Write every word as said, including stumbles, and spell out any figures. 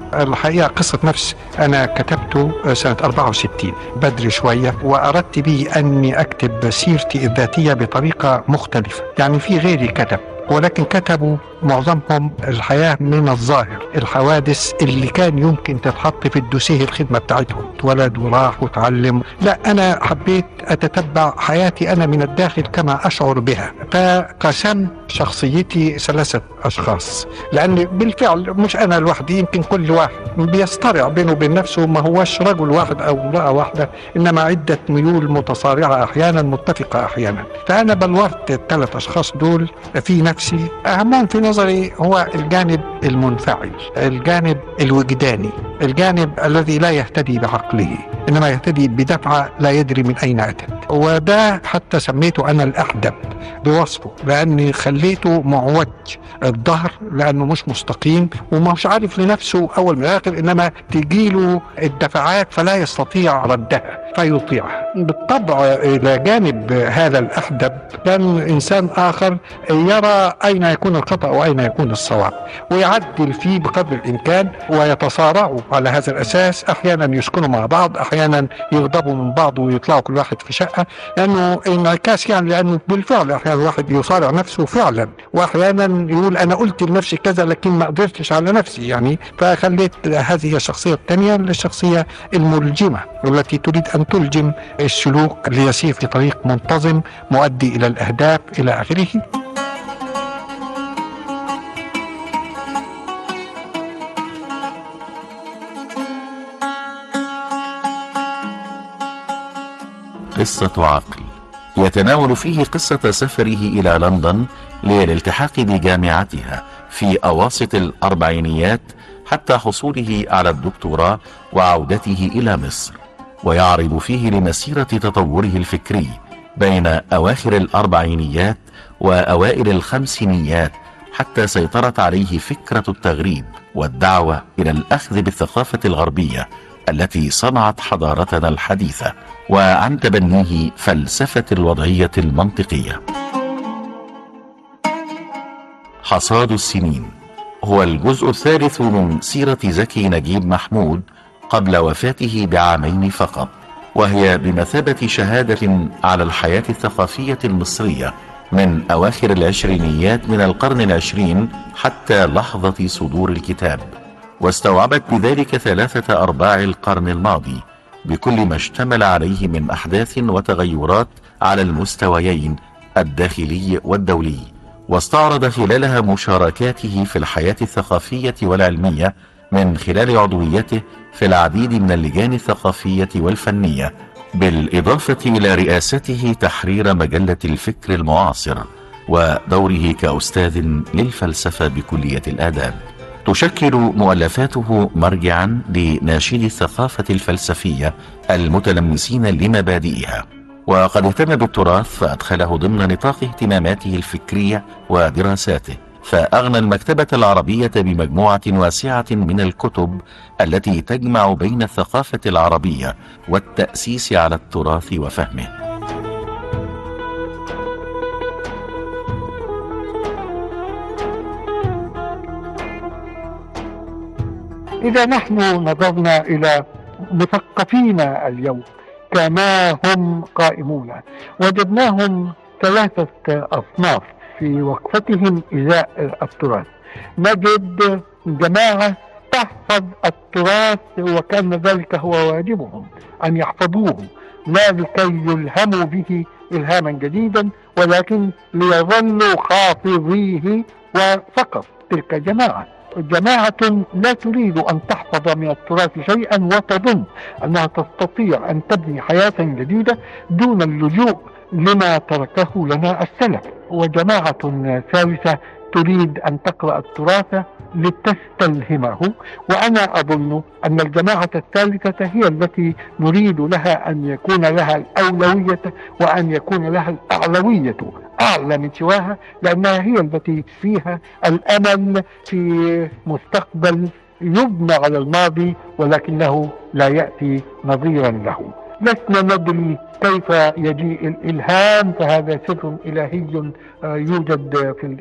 الحقيقة قصة نفس أنا كتبته سنة أربعة وستين، بدري شوية، وأردت به أني أكتب سيرتي الذاتية بطريقة مختلفة. يعني في غيري كتب، ولكن كتبوا معظمهم الحياة من الظاهر، الحوادث اللي كان يمكن تتحط في الدوسيه الخدمة بتاعتهم، اتولد وراح وتعلم. لا، أنا حبيت أتتبع حياتي أنا من الداخل كما أشعر بها، فقسمت شخصيتي ثلاثة أشخاص، لأن بالفعل مش أنا لوحدي، يمكن كل واحد بيصطرع بينه وبين نفسه، ما هوش رجل واحد أو امرأة واحدة، إنما عدة ميول متصارعة أحيانا، متفقة أحيانا. فأنا بلورت الثلاث أشخاص دول في نفسي. أهمهم في نظري هو الجانب المنفعل، الجانب الوجداني، الجانب الذي لا يهتدي بعقله إنما يهتدي بدفعة لا يدري من أين أتت. وده حتى سميته أنا الأحدب بوصفه، لأني خليته معوج الظهر، لأنه مش مستقيم ومش عارف لنفسه أول من آخر، إنما تجيله الدفعات فلا يستطيع ردها فيطيعها. بالطبع إلى جانب هذا الأحدب كان إنسان آخر يرى أين يكون الخطأ وأين يكون الصواب، ويعدل فيه بقدر الإمكان، ويتصارعوا على هذا الأساس. أحيانا يسكنوا مع بعض، أحيانا يغضبوا من بعض ويطلعوا كل واحد في شقة، لأنه انعكاس يعني، لأنه بالفعل أحيانا الواحد يصارع نفسه فعلا، وأحيانا يقول أنا قلت لنفسي كذا لكن ما قدرتش على نفسي يعني. فخليت هذه الشخصية الثانية الشخصية الملجمة، التي تريد أن تلجم السلوك ليسير في طريق منتظم مؤدي إلى الأهداف إلى آخره. قصة عقل يتناول فيه قصة سفره إلى لندن للالتحاق بجامعتها في أواسط الأربعينيات حتى حصوله على الدكتوراه وعودته إلى مصر، ويعرض فيه لمسيرة تطوره الفكري بين أواخر الأربعينيات وأوائل الخمسينيات، حتى سيطرت عليه فكرة التغريب والدعوة إلى الأخذ بالثقافة الغربية التي صنعت حضارتنا الحديثة، وعن تبنيه فلسفة الوضعية المنطقية. حصاد السنين هو الجزء الثالث من سيرة زكي نجيب محمود قبل وفاته بعامين فقط، وهي بمثابة شهادة على الحياة الثقافية المصرية من أواخر العشرينيات من القرن العشرين حتى لحظة صدور الكتاب، واستوعبت بذلك ثلاثة أرباع القرن الماضي بكل ما اشتمل عليه من أحداث وتغيرات على المستويين الداخلي والدولي، واستعرض خلالها مشاركاته في الحياة الثقافية والعلمية من خلال عضويته في العديد من اللجان الثقافية والفنية، بالإضافة إلى رئاسته تحرير مجلة الفكر المعاصر ودوره كأستاذ للفلسفة بكلية الآداب. تشكل مؤلفاته مرجعا لناشدي الثقافة الفلسفية المتلمسين لمبادئها، وقد اهتم بالتراث فأدخله ضمن نطاق اهتماماته الفكرية ودراساته، فأغنى المكتبة العربية بمجموعة واسعة من الكتب التي تجمع بين الثقافة العربية والتأسيس على التراث وفهمه. إذا نحن نظرنا إلى مثقفين اليوم كما هم قائمون، وجدناهم ثلاثة أصناف في وقفتهم إزاء التراث. نجد جماعة تحفظ التراث وكان ذلك هو واجبهم أن يحفظوه، لا لكي يلهموا به إلهاما جديدا، ولكن ليظلوا حافظيه وفقط. تلك جماعة جماعة لا تريد أن تحفظ من التراث شيئا وتظن أنها تستطيع أن تبني حياة جديدة دون اللجوء لما تركه لنا السلف. وجماعة ثالثة تريد أن تقرأ التراث لتستلهمه، وأنا أظن أن الجماعة الثالثة هي التي نريد لها أن يكون لها الأولوية وأن يكون لها الأعلوية أعلى من سواها، لأنها هي التي فيها الأمل في مستقبل يبنى على الماضي ولكنه لا يأتي نظيرا له. لسنا ندري كيف يجيء الإلهام، فهذا سر إلهي يوجد في